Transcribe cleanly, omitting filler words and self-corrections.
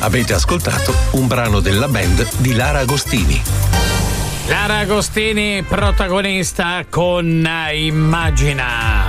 Avete ascoltato un brano della band di Lara Agostini. Lara Agostini protagonista con Immagina.